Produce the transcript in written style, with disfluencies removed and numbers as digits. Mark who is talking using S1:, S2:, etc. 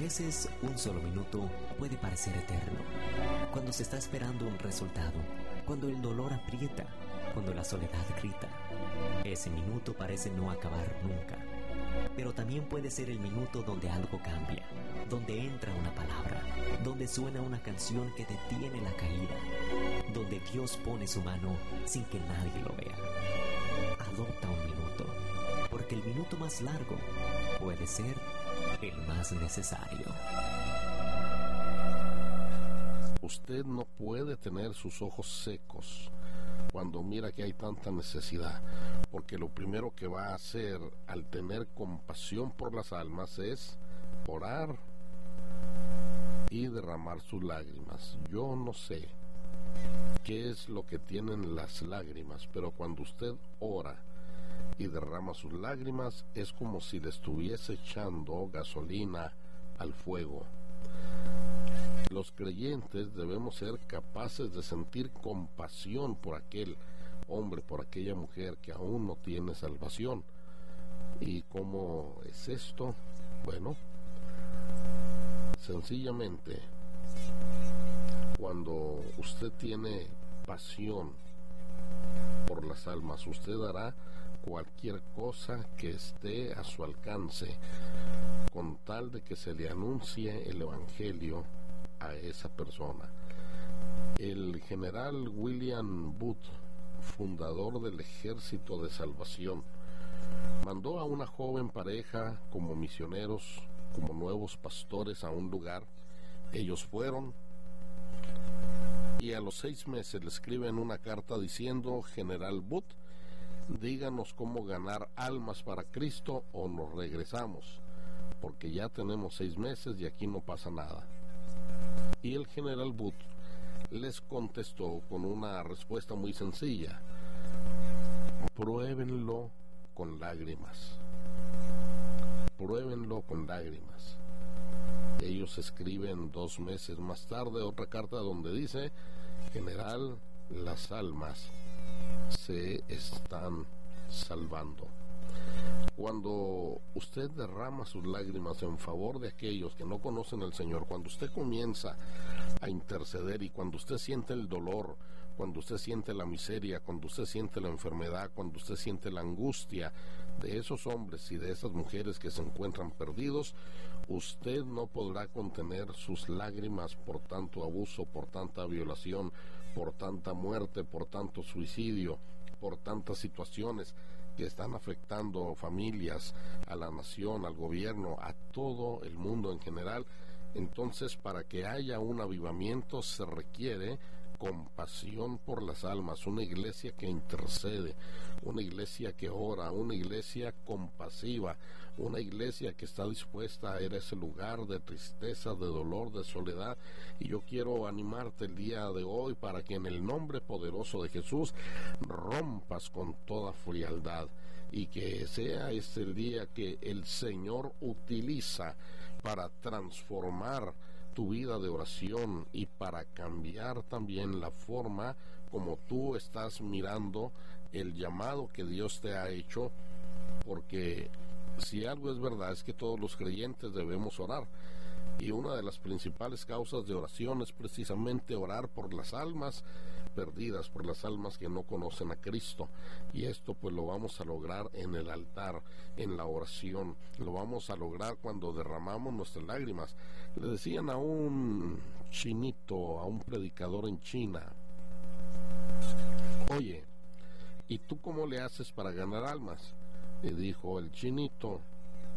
S1: veces un solo minuto puede parecer eterno. Cuando se está esperando un resultado, cuando el dolor aprieta, cuando la soledad grita, ese minuto parece no acabar nunca. Pero también puede ser el minuto donde algo cambia, donde entra una palabra, donde suena una canción que detiene la caída, donde Dios pone su mano sin que nadie lo vea. Adopta un minuto, porque el minuto más largo puede ser el más necesario.
S2: Usted no puede tener sus ojos secos cuando mira que hay tanta necesidad, porque lo primero que va a hacer al tener compasión por las almas es orar y derramar sus lágrimas. Yo no sé qué es lo que tienen las lágrimas, pero cuando usted ora y derrama sus lágrimas, es como si le estuviese echando gasolina al fuego. Los creyentes debemos ser capaces de sentir compasión por aquel hombre, por aquella mujer que aún no tiene salvación. ¿Y cómo es esto? Bueno, sencillamente, cuando usted tiene pasión por las almas, usted hará cualquier cosa que esté a su alcance con tal de que se le anuncie el evangelio a esa persona. El general William Booth, fundador del Ejército de Salvación, mandó a una joven pareja como misioneros, como nuevos pastores a un lugar. Ellos fueron y a los 6 meses le escriben una carta diciendo: General Booth, díganos cómo ganar almas para Cristo o nos regresamos, porque ya tenemos 6 meses y aquí no pasa nada. Y el general Booth les contestó con una respuesta muy sencilla: pruébenlo con lágrimas. Pruébenlo con lágrimas. Ellos escriben 2 meses más tarde otra carta donde dice: General, las almas se están salvando. Cuando usted derrama sus lágrimas en favor de aquellos que no conocen al Señor, cuando usted comienza a interceder y cuando usted siente el dolor, cuando usted siente la miseria, cuando usted siente la enfermedad, cuando usted siente la angustia de esos hombres y de esas mujeres que se encuentran perdidos, usted no podrá contener sus lágrimas por tanto abuso, por tanta violación, por tanta muerte, por tanto suicidio, por tantas situaciones que están afectando familias, a la nación, al gobierno, a todo el mundo en general. Entonces, para que haya un avivamiento se requiere compasión por las almas, una iglesia que intercede, una iglesia que ora, una iglesia compasiva, una iglesia que está dispuesta a ir a ese lugar de tristeza, de dolor, de soledad. Y yo quiero animarte el día de hoy para que en el nombre poderoso de Jesús rompas con toda frialdad y que sea este el día que el Señor utiliza para transformar tu vida de oración y para cambiar también la forma como tú estás mirando el llamado que Dios te ha hecho, porque si algo es verdad es que todos los creyentes debemos orar, y una de las principales causas de oración es precisamente orar por las almas perdidas, por las almas que no conocen a Cristo. Y esto pues lo vamos a lograr en el altar, en la oración, lo vamos a lograr cuando derramamos nuestras lágrimas. Le decían a un chinito, a un predicador en China: oye, ¿y tú cómo le haces para ganar almas? Le dijo el chinito: